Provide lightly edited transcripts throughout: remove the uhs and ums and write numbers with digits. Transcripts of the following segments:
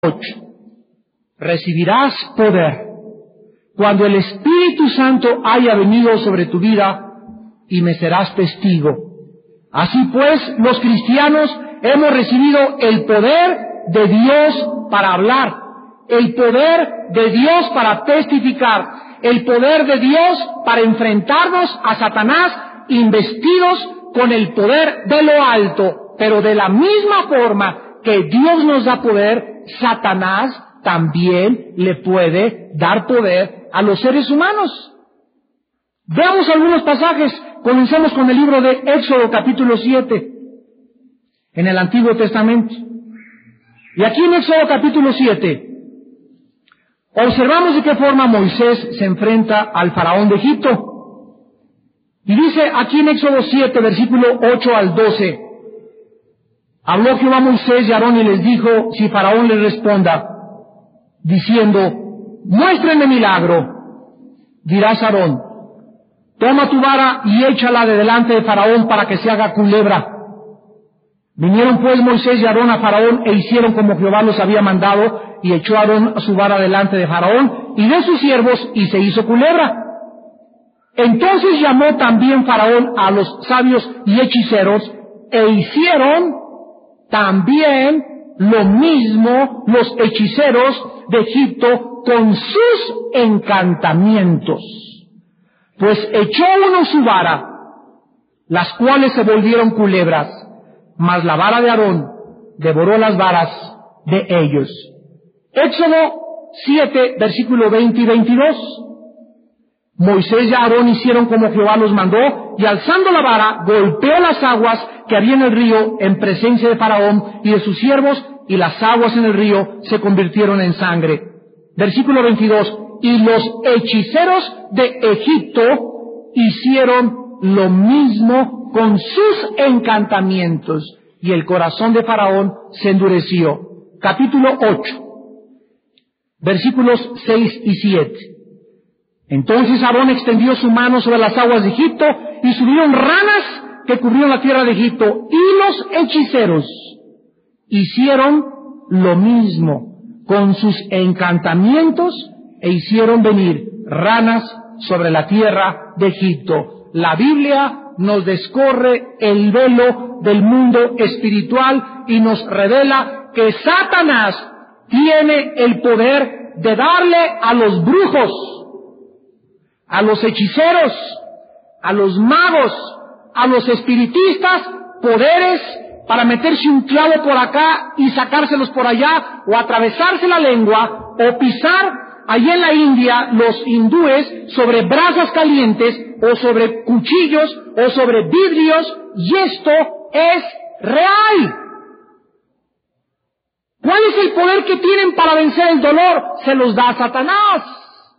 8. Recibirás poder cuando el Espíritu Santo haya venido sobre tu vida y me serás testigo. Así pues, los cristianos hemos recibido el poder de Dios para hablar, el poder de Dios para testificar, el poder de Dios para enfrentarnos a Satanás investidos con el poder de lo alto. Pero de la misma forma que Dios nos da poder, Satanás también le puede dar poder a los seres humanos. Veamos algunos pasajes. Comencemos con el libro de Éxodo capítulo 7, en el Antiguo Testamento. Y aquí en Éxodo capítulo 7, observamos de qué forma Moisés se enfrenta al faraón de Egipto. Y dice aquí en Éxodo 7, versículo 8 al 12, habló Jehová a Moisés y a Aarón y les dijo, si faraón les responda, diciendo, muéstrenme milagro, dirás a Aarón, toma tu vara y échala de delante de faraón para que se haga culebra. Vinieron pues Moisés y Aarón a faraón e hicieron como Jehová los había mandado, y echó Aarón su vara delante de faraón y de sus siervos, y se hizo culebra. Entonces llamó también faraón a los sabios y hechiceros, e hicieron también lo mismo los hechiceros de Egipto con sus encantamientos. Pues echó uno su vara, las cuales se volvieron culebras, mas la vara de Aarón devoró las varas de ellos. Éxodo 7, versículo 20 y 22. Moisés y Aarón hicieron como Jehová los mandó, y alzando la vara, golpeó las aguas que había en el río en presencia de Faraón y de sus siervos, y las aguas en el río se convirtieron en sangre. Versículo 22. Y los hechiceros de Egipto hicieron lo mismo con sus encantamientos, y el corazón de Faraón se endureció. Capítulo 8, versículos 6 y 7. Entonces Aarón extendió su mano sobre las aguas de Egipto, y subieron ranas que cubrieron la tierra de Egipto, y los hechiceros hicieron lo mismo con sus encantamientos, e hicieron venir ranas sobre la tierra de Egipto. La Biblia nos descorre el velo del mundo espiritual y nos revela que Satanás tiene el poder de darle a los brujos, a los hechiceros, a los magos, a los espiritistas, poderes para meterse un clavo por acá y sacárselos por allá, o atravesarse la lengua, o pisar allí en la India los hindúes sobre brasas calientes, o sobre cuchillos, o sobre vidrios, y esto es real. ¿Cuál es el poder que tienen para vencer el dolor? Se los da Satanás.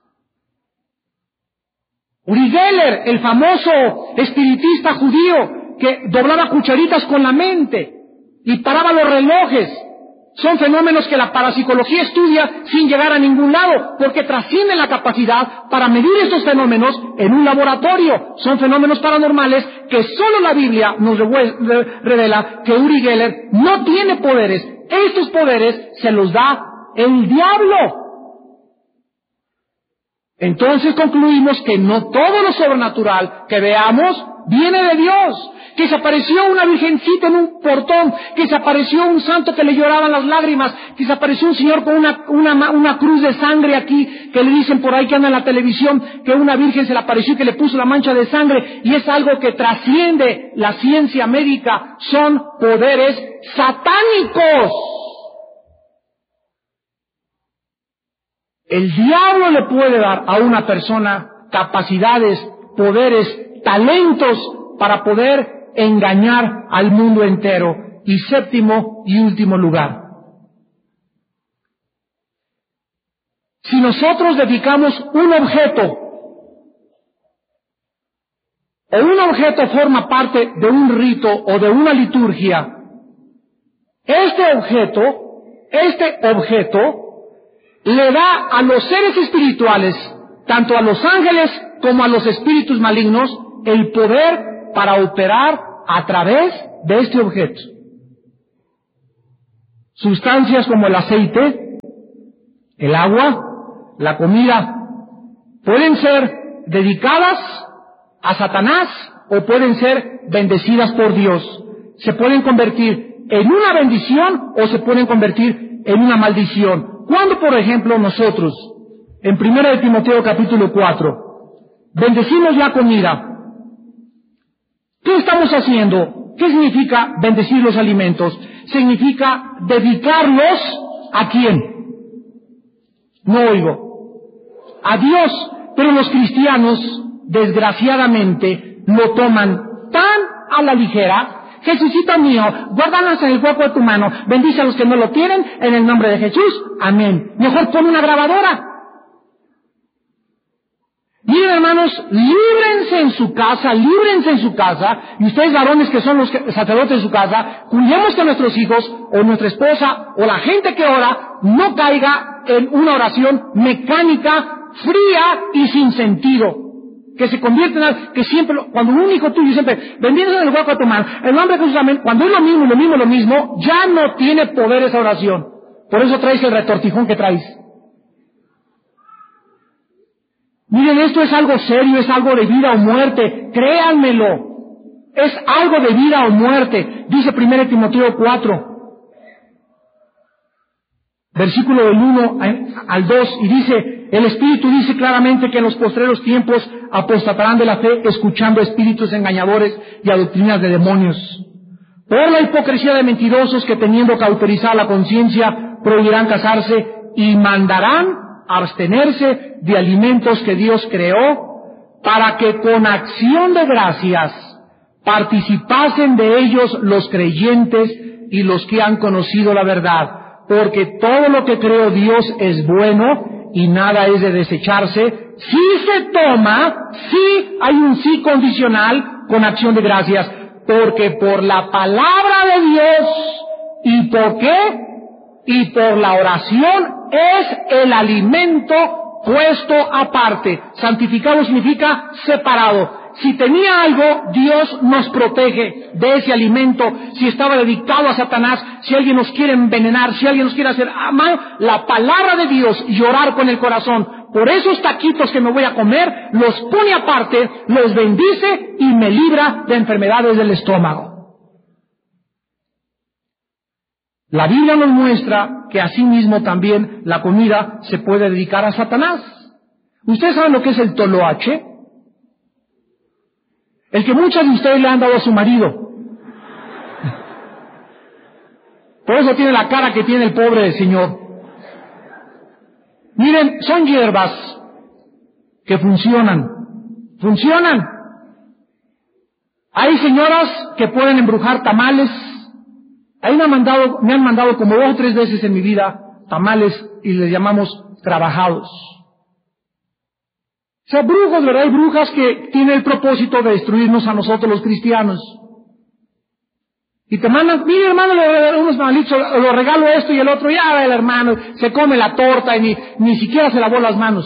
Uri Geller, el famoso espiritista judío que doblaba cucharitas con la mente y paraba los relojes, son fenómenos que la parapsicología estudia sin llegar a ningún lado, porque trascienden la capacidad para medir estos fenómenos en un laboratorio. Son fenómenos paranormales que solo la Biblia nos revela que Uri Geller no tiene poderes. Estos poderes se los da el diablo. Entonces concluimos que no todo lo sobrenatural que veamos viene de Dios, que se apareció una virgencita en un portón, que se apareció un santo que le lloraban las lágrimas, que se apareció un señor con una cruz de sangre aquí, que le dicen por ahí que anda en la televisión, que una virgen se le apareció y que le puso la mancha de sangre, y es algo que trasciende la ciencia médica. Son poderes satánicos. El diablo le puede dar a una persona capacidades, poderes, talentos para poder engañar al mundo entero. Y séptimo y último lugar, si nosotros dedicamos un objeto, o un objeto forma parte de un rito o de una liturgia, este objeto le da a los seres espirituales, tanto a los ángeles como a los espíritus malignos, el poder para operar a través de este objeto. Sustancias como el aceite, El agua, la comida, pueden ser dedicadas a Satanás o pueden ser bendecidas por Dios. Se pueden convertir en una bendición o se pueden convertir en una maldición. Cuando, por ejemplo, nosotros, en 1 Timoteo capítulo 4, bendecimos la comida, ¿qué estamos haciendo? ¿Qué significa bendecir los alimentos? Significa dedicarlos ¿a quién? No oigo. A Dios. Pero los cristianos, desgraciadamente, lo toman tan a la ligera. Jesucito mío, guárdanos en el hueco de tu mano, bendice a los que no lo tienen, en el nombre de Jesús, amén. Mejor pon una grabadora. Miren, hermanos, líbrense en su casa, y ustedes varones que son los sacerdotes de su casa, cuidemos que nuestros hijos, o nuestra esposa, o la gente que ora, no caiga en una oración mecánica, fría y sin sentido. Que se convierte en algo que siempre, cuando un hijo tuyo siempre, bendice en el hueco de tu mano, en el nombre de Jesús, amén, cuando es lo mismo, ya no tiene poder esa oración. Por eso traes el retortijón que traes. Miren, esto es algo serio, es algo de vida o muerte, créanmelo. Es algo de vida o muerte. Dice 1 Timoteo 4, versículo del 1 al 2, y dice, el Espíritu dice claramente que en los postreros tiempos apostatarán de la fe, escuchando espíritus engañadores y a doctrinas de demonios. Por la hipocresía de mentirosos que teniendo cauterizada la conciencia, prohibirán casarse y mandarán abstenerse de alimentos que Dios creó, para que con acción de gracias participasen de ellos los creyentes y los que han conocido la verdad, porque todo lo que creó Dios es bueno y nada es de desecharse, si se toma, si hay un sí condicional con acción de gracias, porque por la palabra de Dios, ¿y por qué? Y por la oración es el alimento puesto aparte. Santificado significa separado. Si tenía algo, Dios nos protege de ese alimento. Si estaba dedicado a Satanás, si alguien nos quiere envenenar, si alguien nos quiere hacer mal, la palabra de Dios y orar con el corazón por esos taquitos que me voy a comer, los pone aparte, los bendice y me libra de enfermedades del estómago. La Biblia nos muestra que asimismo también la comida se puede dedicar a Satanás. ¿Ustedes saben lo que es el toloache? El que muchas de ustedes le han dado a su marido. Por eso tiene la cara que tiene el pobre señor. Miren, son hierbas que funcionan. Funcionan. Hay señoras que pueden embrujar tamales. Ahí me han mandado como 2 o 3 veces en mi vida tamales y les llamamos trabajados. O sea, brujos, ¿verdad? Hay brujas que tienen el propósito de destruirnos a nosotros los cristianos. Y te mandan, mire hermano, le voy a dar unos tamalitos, lo regalo esto y el otro, ya el hermano, se come la torta y ni siquiera se lavó las manos.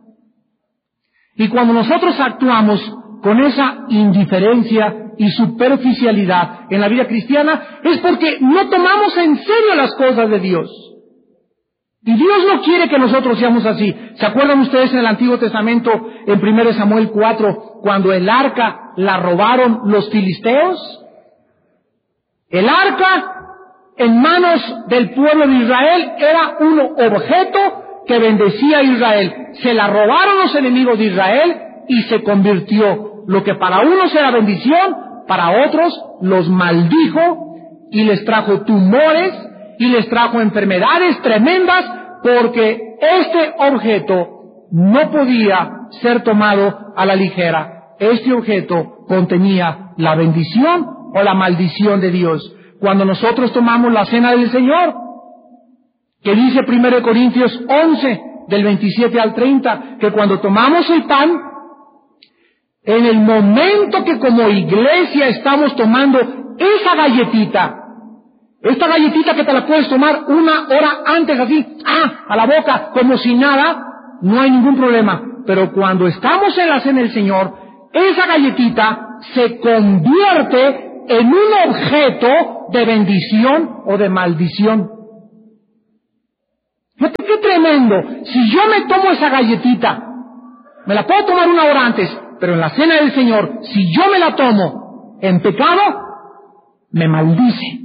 Y cuando nosotros actuamos con esa indiferencia y superficialidad en la vida cristiana, es porque no tomamos en serio las cosas de Dios. Y Dios no quiere que nosotros seamos así. ¿Se acuerdan ustedes en el Antiguo Testamento, en 1 Samuel 4, cuando el arca la robaron los filisteos? El arca, en manos del pueblo de Israel, era un objeto que bendecía a Israel. Se la robaron los enemigos de Israel y se convirtió. Lo que para unos era bendición, para otros los maldijo y les trajo tumores y les trajo enfermedades tremendas, porque este objeto no podía ser tomado a la ligera. Este objeto contenía la bendición o la maldición de Dios. Cuando nosotros tomamos la cena del Señor, que dice 1 Corintios 11, del 27 al 30, que cuando tomamos el pan, en el momento que como iglesia estamos tomando esa galletita, esta galletita que te la puedes tomar 1 hora antes así, a la boca, como si nada, no hay ningún problema. Pero cuando estamos en la cena del Señor, esa galletita se convierte en un objeto de bendición o de maldición. Fíjate qué qué tremendo. Si yo me tomo esa galletita, me la puedo tomar 1 hora antes, pero en la cena del Señor, si yo me la tomo en pecado, me maldice.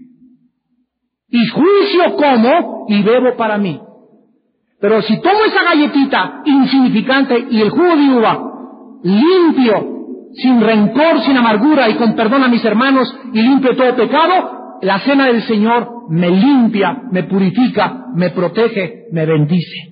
Y juicio como y bebo para mí. Pero si tomo esa galletita insignificante y el jugo de uva, limpio, sin rencor, sin amargura y con perdón a mis hermanos y limpio de todo pecado, la cena del Señor me limpia, me purifica, me protege, me bendice.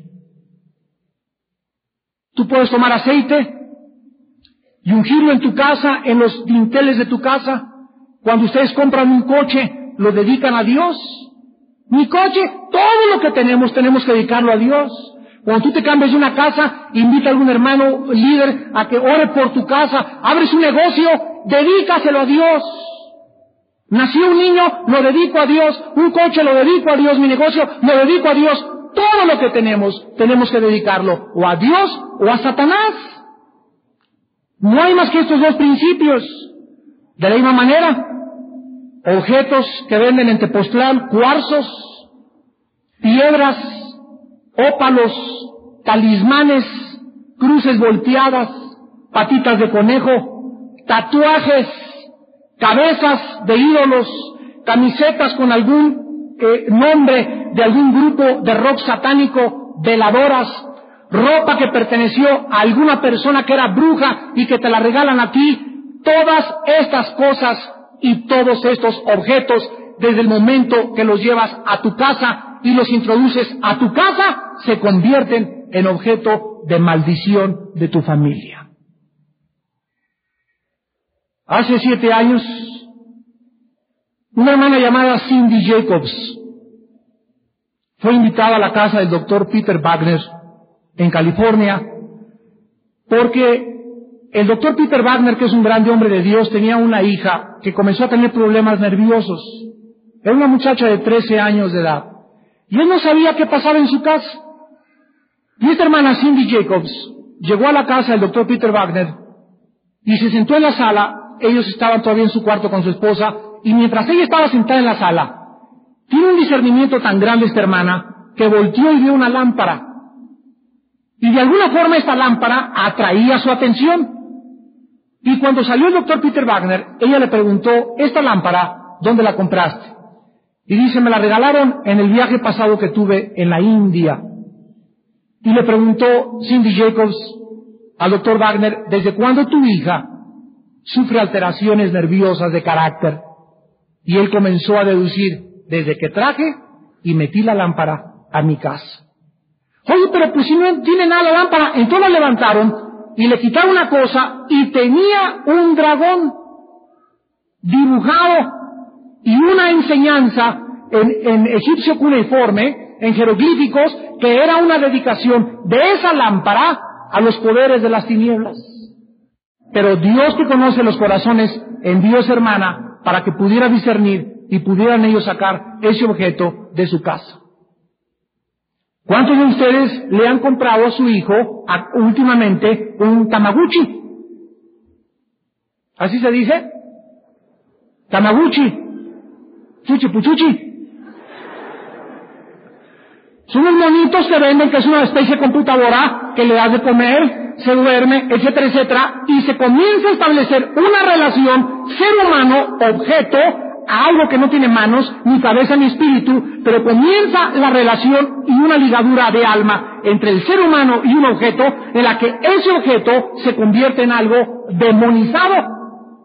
Tú puedes tomar aceite y ungirlo en tu casa, en los dinteles de tu casa. Cuando ustedes compran un coche, lo dedican a Dios. Mi coche, todo lo que tenemos que dedicarlo a Dios. Cuando tú te cambias de una casa, invita a algún hermano líder a que ore por tu casa. Abres un negocio, dedícaselo a Dios. Nació un niño, lo dedico a Dios. Un coche, lo dedico a Dios. Mi negocio, lo dedico a Dios. Todo lo que tenemos que dedicarlo o a Dios o a Satanás. No hay más que estos 2 principios. De la misma manera, objetos que venden en Tepoztlán, cuarzos, piedras, ópalos, talismanes, cruces volteadas, patitas de conejo, tatuajes, cabezas de ídolos, camisetas con algún nombre de algún grupo de rock satánico, veladoras, ropa que perteneció a alguna persona que era bruja y que te la regalan a ti. Todas estas cosas y todos estos objetos, desde el momento que los llevas a tu casa y los introduces a tu casa, se convierten en objeto de maldición de tu familia. Hace 7 años, una hermana llamada Cindy Jacobs fue invitada a la casa del doctor Peter Wagner en California, porque el doctor Peter Wagner, que es un grande hombre de Dios, tenía una hija que comenzó a tener problemas nerviosos. Era una muchacha de 13 años de edad. Y él no sabía qué pasaba en su casa. Y esta hermana Cindy Jacobs llegó a la casa del doctor Peter Wagner y se sentó en la sala. Ellos estaban todavía en su cuarto con su esposa, y mientras ella estaba sentada en la sala, tiene un discernimiento tan grande esta hermana que volteó y vio una lámpara. Y de alguna forma esta lámpara atraía su atención. Y cuando salió el doctor Peter Wagner, ella le preguntó, ¿esta lámpara dónde la compraste? Y dice, me la regalaron en el viaje pasado que tuve en la India. Y le preguntó Cindy Jacobs al doctor Wagner, ¿desde cuándo tu hija sufre alteraciones nerviosas de carácter? Y él comenzó a deducir, desde que traje y metí la lámpara a mi casa. Oye, pero pues si no tiene nada la lámpara. Entonces la levantaron y le quitaron una cosa y tenía un dragón dibujado y una enseñanza en egipcio cuneiforme, en jeroglíficos, que era una dedicación de esa lámpara a los poderes de las tinieblas. Pero Dios, que conoce los corazones, envió a esa hermana para que pudiera discernir y pudieran ellos sacar ese objeto de su casa. ¿Cuántos de ustedes le han comprado a su hijo últimamente un Tamagotchi? ¿Así se dice? Tamagotchi. Chuchi puchuchi. Son unos monitos que venden, que es una especie de computadora que le das de comer, se duerme, etcétera, etcétera, y se comienza a establecer una relación ser humano-objeto, a algo que no tiene manos, ni cabeza, ni espíritu, pero comienza la relación y una ligadura de alma entre el ser humano y un objeto, en la que ese objeto se convierte en algo demonizado.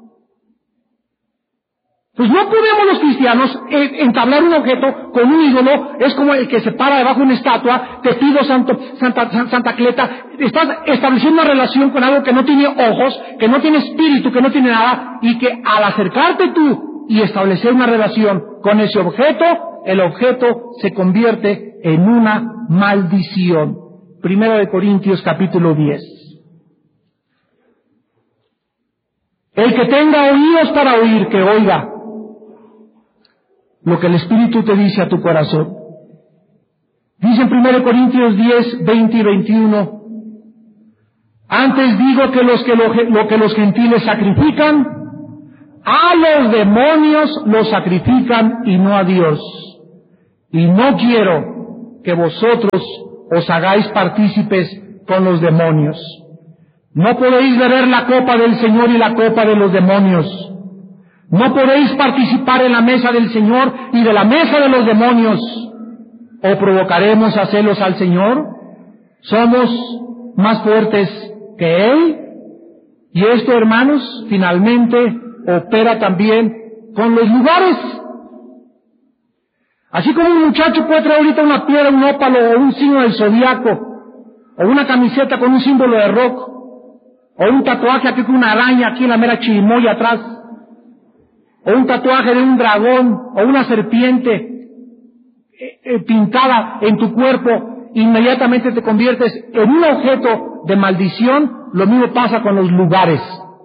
Pues no podemos los cristianos entablar un objeto con un ídolo. Es como el que se para debajo de una estatua, te pido Santa Cleta. Estás estableciendo una relación con algo que no tiene ojos, que no tiene espíritu, que no tiene nada, y que al acercarte tú y establecer una relación con ese objeto, el objeto se convierte en una maldición. 1 Corintios capítulo 10. El que tenga oídos para oír, que oiga lo que el Espíritu te dice a tu corazón. Dice en 1 Corintios 10, 20 y 21, antes digo que lo que los gentiles sacrifican, a los demonios los sacrifican y no a Dios. Y no quiero que vosotros os hagáis partícipes con los demonios. No podéis beber la copa del Señor y la copa de los demonios. No podéis participar en la mesa del Señor y de la mesa de los demonios. ¿O provocaremos a celos al Señor? ¿Somos más fuertes que Él? Y esto, hermanos, finalmente opera también con los lugares. Así como un muchacho puede traer ahorita una piedra, un ópalo o un signo del zodiaco, o una camiseta con un símbolo de rock, o un tatuaje aquí con una araña aquí en la mera chirimoya atrás, o un tatuaje de un dragón o una serpiente pintada en tu cuerpo, inmediatamente te conviertes en un objeto de maldición. Lo mismo pasa con los lugares.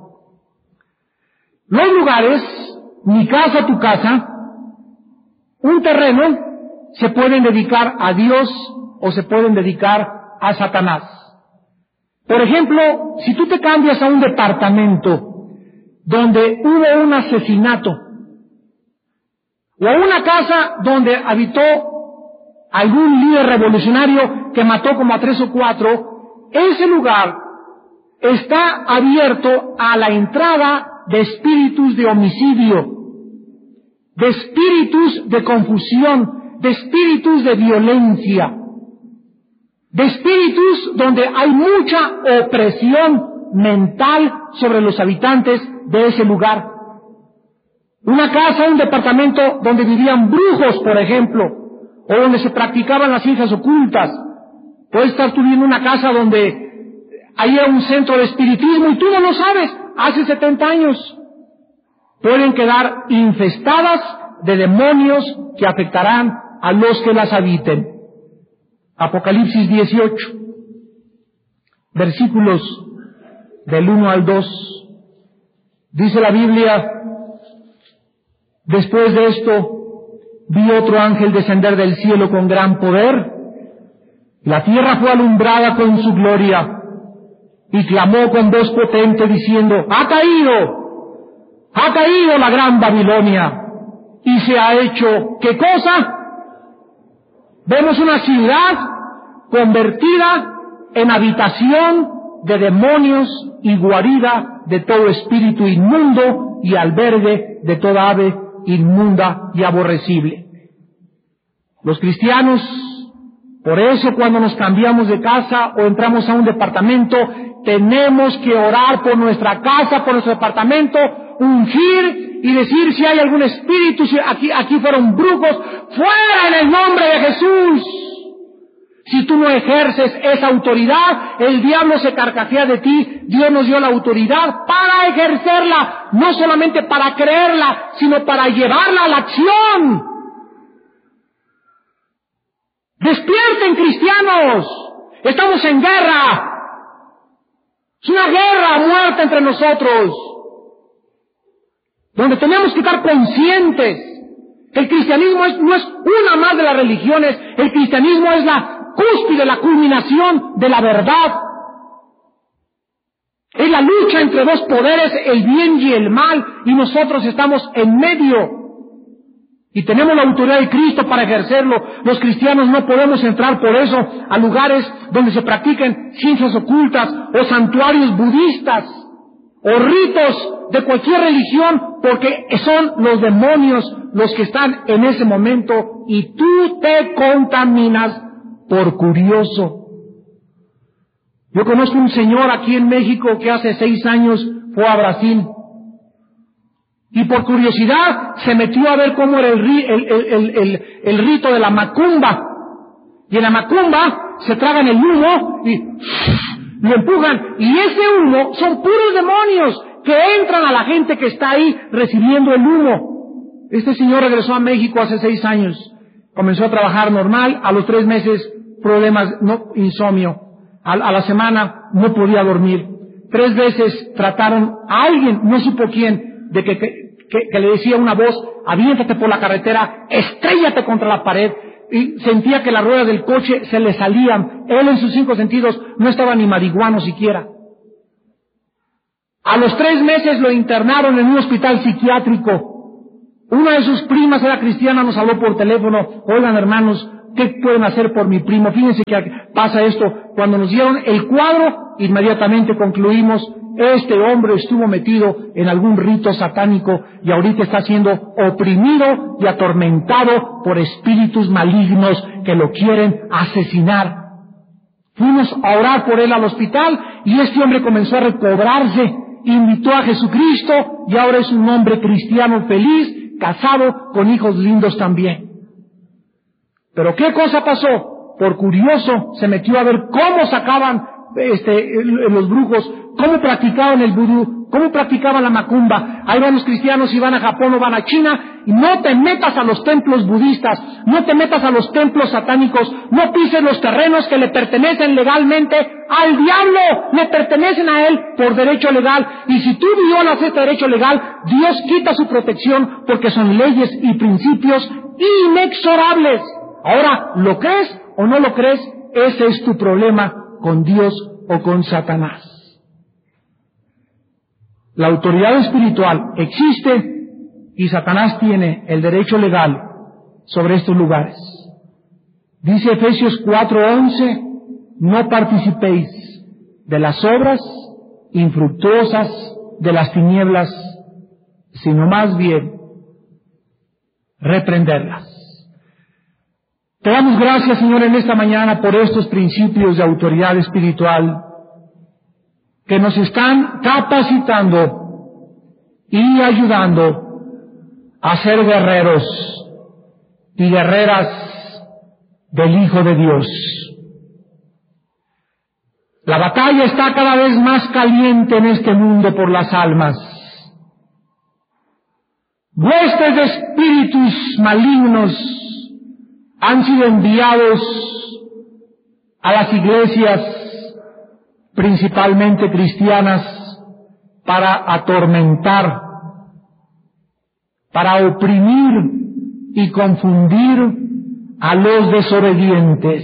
Los lugares, mi casa, tu casa, un terreno, se pueden dedicar a Dios o se pueden dedicar a Satanás. Por ejemplo, si tú te cambias a un departamento donde hubo un asesinato, o a una casa donde habitó algún líder revolucionario que mató como a 3 o 4, ese lugar está abierto a la entrada de espíritus de homicidio, de espíritus de confusión, de espíritus de violencia, de espíritus donde hay mucha opresión mental sobre los habitantes de ese lugar. Una casa, un departamento donde vivían brujos, por ejemplo, o donde se practicaban las ciencias ocultas. Puedes estar tú viendo una casa donde hay un centro de espiritismo y tú no lo sabes, hace 70 años. Pueden quedar infestadas de demonios que afectarán a los que las habiten. Apocalipsis 18, versículos del 1 al 2. Dice la Biblia: después de esto, vi otro ángel descender del cielo con gran poder. La tierra fue alumbrada con su gloria, y clamó con voz potente diciendo: ¡Ha caído la gran Babilonia! Y se ha hecho, ¿qué cosa? Vemos una ciudad convertida en habitación de demonios y guarida de todo espíritu inmundo y albergue de toda ave inmunda y aborrecible. Los cristianos, por eso cuando nos cambiamos de casa o entramos a un departamento, tenemos que orar por nuestra casa, por nuestro departamento, ungir y decir si hay algún espíritu, si aquí fueron brujos, fuera en el nombre de Jesús. Si tú no ejerces esa autoridad, el diablo se carcajea de ti. Dios nos dio la autoridad para ejercerla, no solamente para creerla, sino para llevarla a la acción. ¡Despierten, cristianos! Estamos en guerra. Es una guerra a muerte entre nosotros, donde tenemos que estar conscientes. El cristianismo no es una más de las religiones. El cristianismo es la cúspide, la culminación de la verdad. Es la lucha entre dos poderes, el bien y el mal, y nosotros estamos en medio. Y tenemos la autoridad de Cristo para ejercerlo. Los cristianos no podemos entrar por eso a lugares donde se practiquen ciencias ocultas o santuarios budistas o ritos de cualquier religión, porque son los demonios los que están en ese momento y tú te contaminas por curioso. Yo conozco un señor aquí en México que hace 6 años fue a Brasil y por curiosidad se metió a ver cómo era el rito de la macumba. Y en la macumba se tragan el humo y lo empujan, y ese humo son puros demonios que entran a la gente que está ahí recibiendo el humo. Este señor regresó a México hace 6 años, comenzó a trabajar normal, a los 3 meses problemas, insomnio, a la semana no podía dormir. 3 veces trataron a alguien, no supo quién, de que le decía una voz: aviéntate por la carretera, estréllate contra la pared. Y sentía que las ruedas del coche se le salían. Él en sus 5 sentidos no estaba ni marihuano siquiera. A los 3 meses lo internaron en un hospital psiquiátrico. Una de sus primas era cristiana, nos habló por teléfono: oigan, hermanos, ¿qué pueden hacer por mi primo? Fíjense que pasa esto. Cuando nos dieron el cuadro, inmediatamente concluimos, este hombre estuvo metido en algún rito satánico y ahorita está siendo oprimido y atormentado por espíritus malignos que lo quieren asesinar. Fuimos a orar por él al hospital y este hombre comenzó a recobrarse, invitó a Jesucristo y ahora es un hombre cristiano feliz, casado, con hijos lindos también. Pero ¿qué cosa pasó? Por curioso se metió a ver cómo sacaban los brujos, cómo practicaban el vudú, cómo practicaban la macumba. Ahí van los cristianos y van a Japón o van a China, y no te metas a los templos budistas, no te metas a los templos satánicos, no pises los terrenos que le pertenecen legalmente al diablo, le pertenecen a él por derecho legal, y si tú violas este derecho legal, Dios quita su protección porque son leyes y principios inexorables. Ahora, ¿lo crees o no lo crees? Ese es tu problema con Dios o con Satanás. La autoridad espiritual existe y Satanás tiene el derecho legal sobre estos lugares. Dice Efesios 4:11, no participéis de las obras infructuosas de las tinieblas, sino más bien reprenderlas. Te damos gracias, Señor, en esta mañana por estos principios de autoridad espiritual que nos están capacitando y ayudando a ser guerreros y guerreras del Hijo de Dios. La batalla está cada vez más caliente en este mundo por las almas. Huestes de espíritus malignos han sido enviados a las iglesias, principalmente cristianas, para atormentar, para oprimir y confundir a los desobedientes.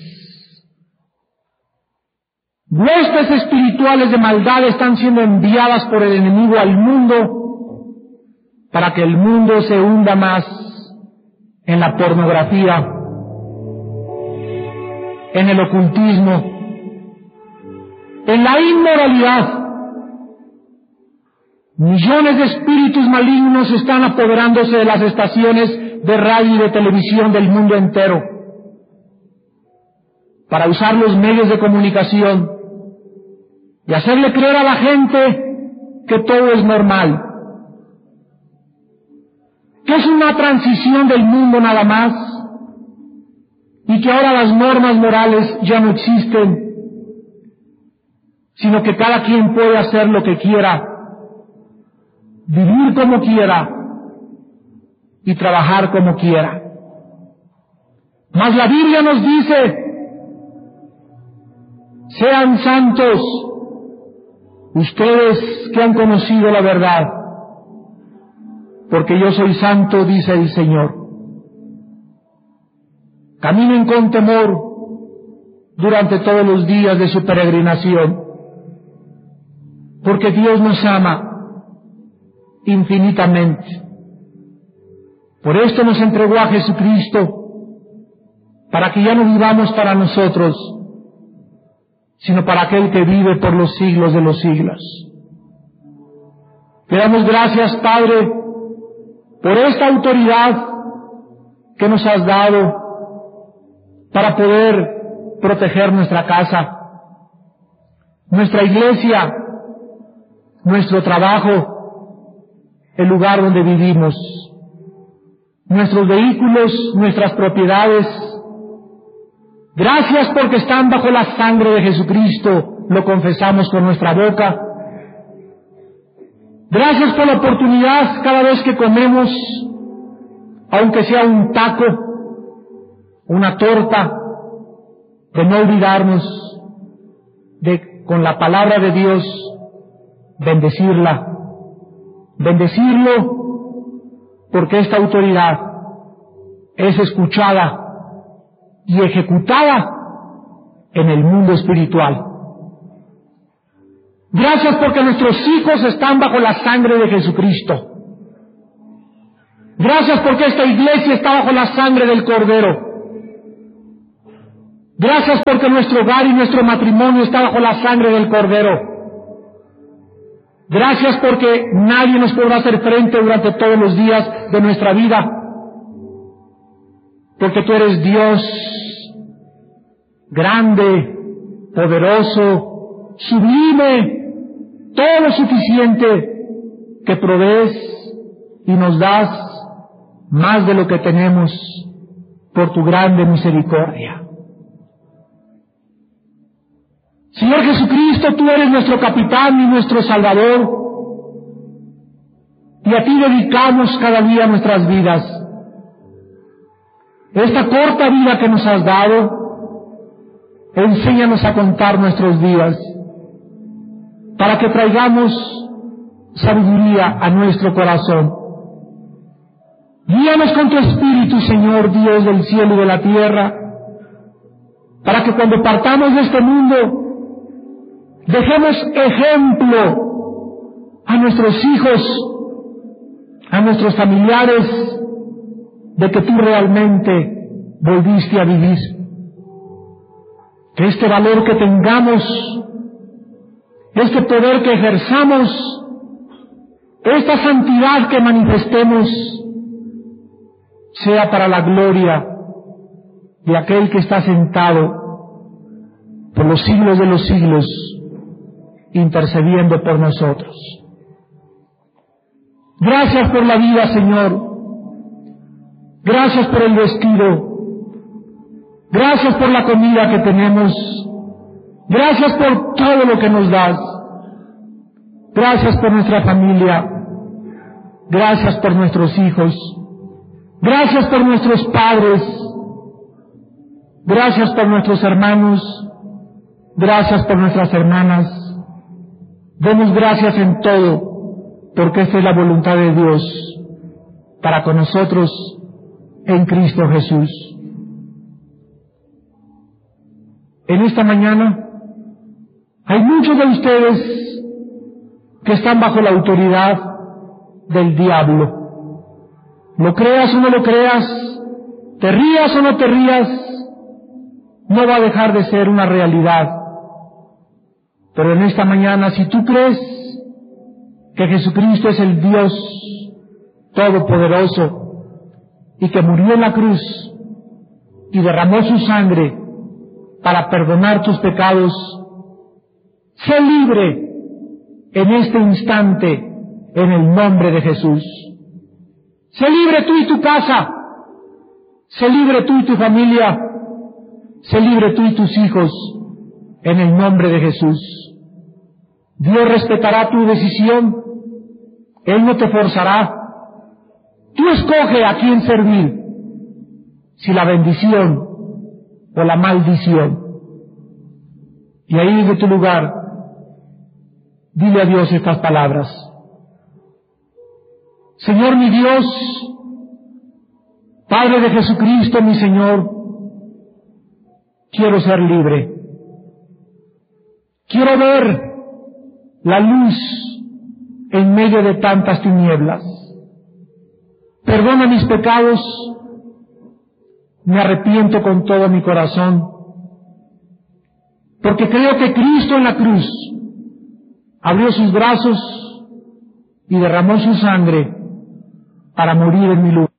Huestes espirituales de maldad están siendo enviadas por el enemigo al mundo para que el mundo se hunda más en la pornografía, en el ocultismo, en la inmoralidad. Millones de espíritus malignos están apoderándose de las estaciones de radio y de televisión del mundo entero para usar los medios de comunicación y hacerle creer a la gente que todo es normal, que es una transición del mundo nada más, y que ahora las normas morales ya no existen, sino que cada quien puede hacer lo que quiera, vivir como quiera y trabajar como quiera. Mas la Biblia nos dice, sean santos ustedes que han conocido la verdad, porque yo soy santo, dice el Señor. Caminen con temor durante todos los días de su peregrinación, porque Dios nos ama infinitamente. Por esto nos entregó a Jesucristo, para que ya no vivamos para nosotros, sino para aquel que vive por los siglos de los siglos. Te damos gracias, Padre, por esta autoridad que nos has dado para poder proteger nuestra casa, nuestra iglesia, nuestro trabajo, el lugar donde vivimos, nuestros vehículos, nuestras propiedades. Gracias porque están bajo la sangre de Jesucristo, lo confesamos con nuestra boca. Gracias por la oportunidad cada vez que comemos, aunque sea un taco, una torta, de no olvidarnos de, con la palabra de Dios, bendecirlo, porque esta autoridad es escuchada y ejecutada en el mundo espiritual. Gracias porque nuestros hijos están bajo la sangre de Jesucristo. Gracias porque esta iglesia está bajo la sangre del Cordero. Gracias porque nuestro hogar y nuestro matrimonio está bajo la sangre del Cordero. Gracias porque nadie nos podrá hacer frente durante todos los días de nuestra vida. Porque tú eres Dios grande, poderoso, sublime, todo lo suficiente, que provees y nos das más de lo que tenemos por tu grande misericordia. Señor Jesucristo, tú eres nuestro capitán y nuestro Salvador, y a ti dedicamos cada día nuestras vidas. Esta corta vida que nos has dado, enséñanos a contar nuestros días, para que traigamos sabiduría a nuestro corazón. Guíanos con tu Espíritu, Señor Dios del cielo y de la tierra, para que cuando partamos de este mundo, dejemos ejemplo a nuestros hijos, a nuestros familiares, de que tú realmente volviste a vivir. Que este valor que tengamos, este poder que ejerzamos, esta santidad que manifestemos, sea para la gloria de aquel que está sentado por los siglos de los siglos, intercediendo por nosotros. Gracias por la vida, Señor. Gracias por el vestido. Gracias por la comida que tenemos. Gracias por todo lo que nos das. Gracias por nuestra familia. Gracias por nuestros hijos. Gracias por nuestros padres. Gracias por nuestros hermanos. Gracias por nuestras hermanas. Demos gracias en todo, porque esta es la voluntad de Dios para con nosotros en Cristo Jesús. En esta mañana hay muchos de ustedes que están bajo la autoridad del diablo. Lo creas o no lo creas, te rías o no te rías, no va a dejar de ser una realidad. Pero en esta mañana, si tú crees que Jesucristo es el Dios Todopoderoso y que murió en la cruz y derramó su sangre para perdonar tus pecados, sé libre en este instante en el nombre de Jesús. Sé libre tú y tu casa, sé libre tú y tu familia, sé libre tú y tus hijos en el nombre de Jesús. Dios respetará tu decisión, Él no te forzará. Tú escoge a quién servir, si la bendición o la maldición. Y ahí de tu lugar, dile a Dios estas palabras. Señor mi Dios, Padre de Jesucristo mi Señor, quiero ser libre. Quiero ver la luz en medio de tantas tinieblas. Perdona mis pecados, me arrepiento con todo mi corazón, porque creo que Cristo en la cruz abrió sus brazos y derramó su sangre para morir en mi lugar.